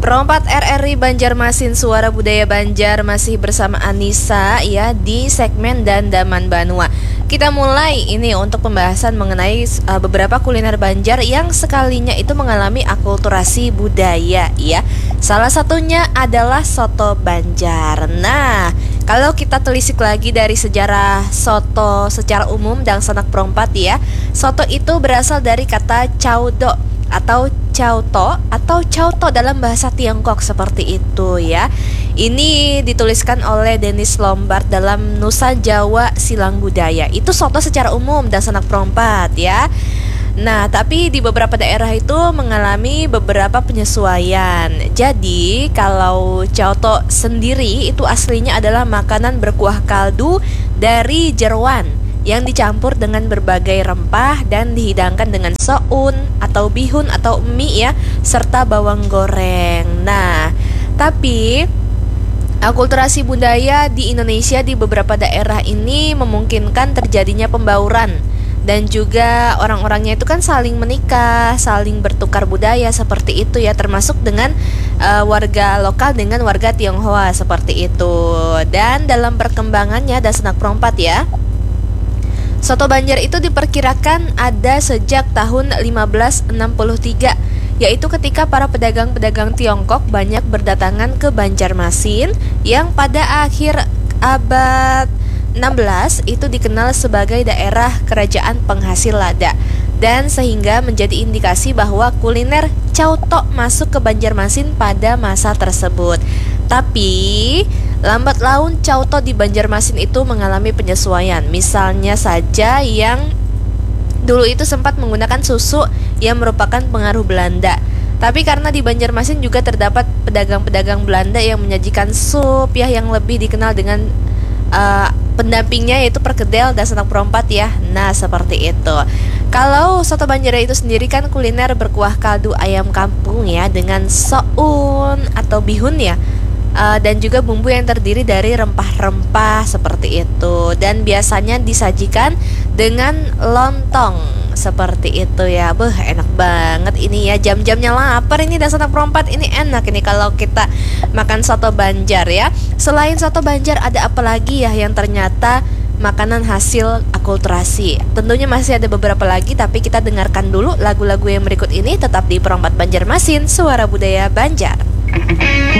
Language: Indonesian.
Perompat RRI Banjarmasin Suara Budaya Banjar masih bersama Anissa ya di segmen Dandaman Banua. Kita mulai ini untuk pembahasan mengenai beberapa kuliner Banjar yang sekalinya itu mengalami akulturasi budaya ya. Salah satunya adalah soto Banjar. Nah, kalau kita telisik lagi dari sejarah soto secara umum dan sanak perompat ya, soto itu berasal dari kata caudo atau cauto dalam bahasa Tiongkok seperti itu ya. Ini dituliskan oleh Dennis Lombard dalam Nusa Jawa Silang Budaya. Itu soto secara umum dan sanak perompat ya. Nah, tapi di beberapa daerah itu mengalami beberapa penyesuaian. Jadi, kalau cauto sendiri itu aslinya adalah makanan berkuah kaldu dari jeroan yang dicampur dengan berbagai rempah dan dihidangkan dengan soun atau bihun atau mie ya, serta bawang goreng. Nah, tapi akulturasi budaya di Indonesia di beberapa daerah ini memungkinkan terjadinya pembauran dan juga orang-orangnya itu kan saling menikah, saling bertukar budaya seperti itu ya, termasuk dengan warga lokal dengan warga Tionghoa seperti itu. Dan dalam perkembangannya dan sanak perompat ya, soto Banjar itu diperkirakan ada sejak tahun 1563, yaitu ketika para pedagang-pedagang Tiongkok banyak berdatangan ke Banjarmasin yang pada akhir abad 16 itu dikenal sebagai daerah kerajaan penghasil lada, dan sehingga menjadi indikasi bahwa kuliner cauto masuk ke Banjarmasin pada masa tersebut. Tapi lambat laun cauto di Banjarmasin itu mengalami penyesuaian. Misalnya saja yang dulu itu sempat menggunakan susu yang merupakan pengaruh Belanda. Tapi karena di Banjarmasin juga terdapat pedagang-pedagang Belanda yang menyajikan sup ya, yang lebih dikenal dengan pendampingnya yaitu perkedel dan sanak perompat ya. Nah, seperti itu. Kalau soto Banjar itu sendiri kan kuliner berkuah kaldu ayam kampung ya, dengan soun atau bihun ya, dan juga bumbu yang terdiri dari rempah-rempah seperti itu, dan biasanya disajikan dengan lontong seperti itu ya. Enak banget ini ya, jam-jamnya lapar ini dan sanak perompat ini enak ini kalau kita makan soto Banjar ya. Selain soto Banjar ada apa lagi ya yang ternyata makanan hasil akulturasi? Tentunya masih ada beberapa lagi, tapi kita dengarkan dulu lagu-lagu yang berikut ini. Tetap di Perompat Banjarmasin Suara Budaya Banjar.